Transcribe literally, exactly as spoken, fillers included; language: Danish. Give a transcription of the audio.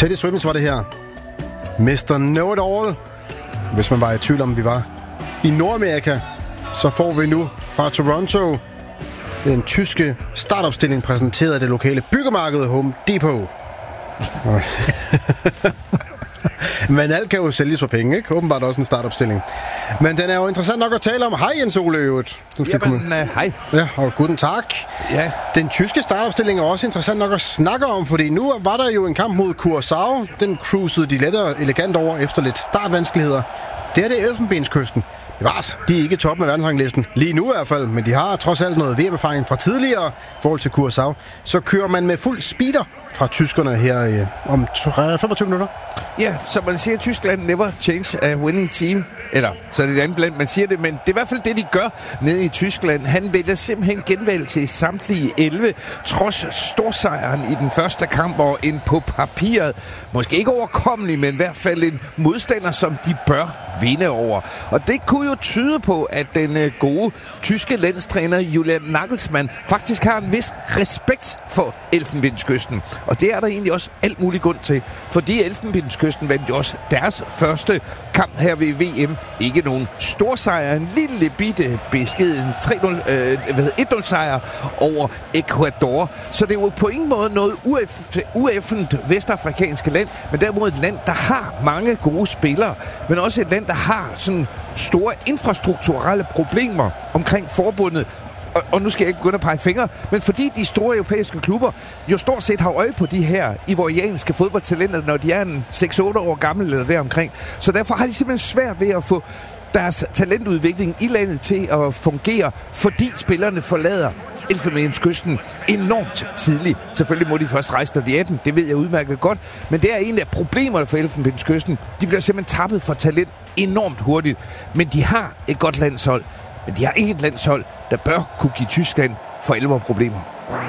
Teddy Swims var det her. mister Know-It-All. Hvis man var i tvivl om, vi var i Nordamerika, så får vi nu fra Toronto den tyske startopstilling præsenteret af det lokale byggemarked Home Depot. Men alt kan jo sælges for penge, ikke? Åbenbart også en startopstilling. Men den er jo interessant nok at tale om. Hej Jens Ole Øvrigt. Jamen, uh, hej. Ja, og guten tak. Ja. Den tyske startopstilling er også interessant nok at snakke om, fordi nu var der jo en kamp mod Curaçao. Den cruisede de lettere elegant over efter lidt startvanskeligheder. Det er det Elfenbenskysten. Bevares, de er ikke toppen af verdensranglisten. Lige nu i hvert fald, men de har trods alt noget V M-erfaring fra tidligere i forhold til Curaçao. Så kører man med fuld speeder fra tyskerne her øh, om femogtyve minutter. Ja, så man siger, at Tyskland never change a winning team. Eller, så er det et andet land, man siger det, men det er i hvert fald det, de gør nede i Tyskland. Han vælger simpelthen genvalg til samtlige elleve, trods storsejren i den første kamp, og en på papiret, måske ikke overkommelig, men i hvert fald en modstander, som de bør vinde over. Og det kunne jo tyde på, at den gode tyske landstræner Julian Nagelsmann faktisk har en vis respekt for Elfenbenskysten. Og det er der egentlig også alt muligt grund til, fordi Elfenbenskysten vandt jo også deres første kamp her ved V M. Ikke nogen stor sejr, en lille bitte beskeden tre nul, øh, et nul sejr over Ecuador. Så det er jo på ingen måde noget ueffent vestafrikanske land, men derimod et land, der har mange gode spillere, men også et land, der har sådan store infrastrukturelle problemer omkring forbundet. Og, og nu skal jeg ikke begynde at pege fingre, men fordi de store europæiske klubber jo stort set har øje på de her ivorianske fodboldtalenter, når de er en seks otte år gamle eller deromkring. Så derfor har de simpelthen svært ved at få deres talentudvikling i landet til at fungere, fordi spillerne forlader Elfenbenskysten enormt tidligt. Selvfølgelig må de først rejse, når de er atten. Det ved jeg udmærket godt. Men det er en af problemerne for Elfenbenskysten. De bliver simpelthen tappet for talent enormt hurtigt. Men de har et godt landshold. Men de har ikke et landshold, der bør kunne give Tyskland for alvor problemer.